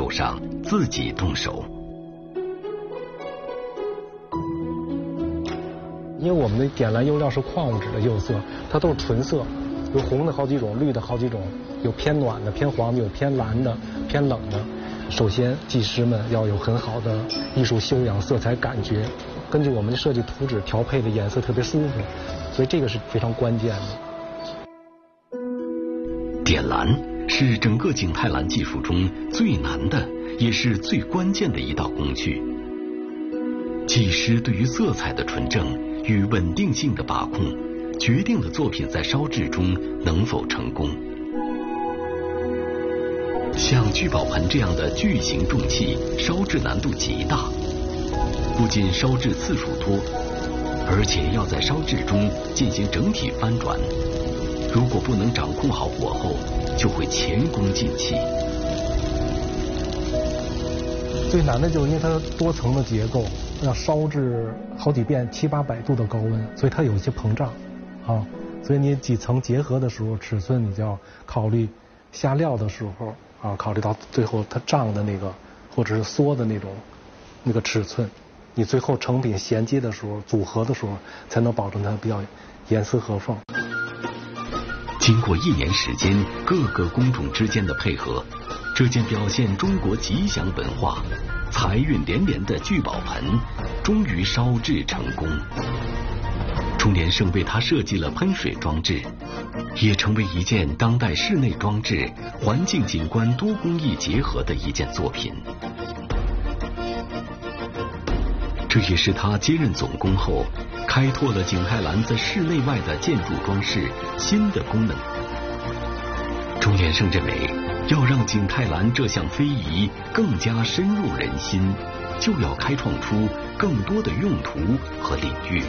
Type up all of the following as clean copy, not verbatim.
釉上自己动手。 因为我们的点蓝釉料是矿物质的釉色，它都是纯色，有红的好几种，绿的好几种，有偏暖的、偏黄的，有偏蓝的、偏冷的。首先，技师们要有很好的艺术修养、色彩感觉，根据我们的设计图纸调配的颜色特别舒服，所以这个是非常关键的。 点蓝是整个景泰蓝技术中最难的，也是最关键的一道工序。技师对于色彩的纯正与稳定性的把控，决定了作品在烧制中能否成功。像聚宝盆这样的巨型重器，烧制难度极大，不仅烧制次数多，而且要在烧制中进行整体翻转。如果不能掌控好火候，就会前功尽弃。 最难的就是因为它多层的结构，要烧制好几遍700-800度的高温，所以它有一些膨胀啊。所以你几层结合的时候，尺寸你就要考虑下料的时候啊，考虑到最后它胀的那个或者是缩的那个尺寸，你最后成品衔接的时候、组合的时候，才能保证它比较严丝合缝。 经过1年时间，各个工种之间的配合，这件表现中国吉祥文化、财运连连的聚宝盆，终于烧制成功。钟连胜为它设计了喷水装置，也成为一件当代室内装置、环境景观多工艺结合的一件作品。这也是他接任总工后，开拓了景泰蓝在室内外的建筑装饰新的功能。钟连胜认为，要让景泰蓝这项非遗更加深入人心，就要开创出更多的用途和领域。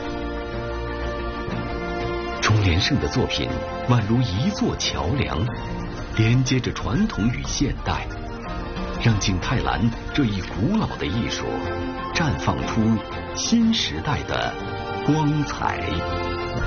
钟连胜的作品宛如一座桥梁，连接着传统与现代，让景泰蓝这一古老的艺术绽放出新时代的光彩。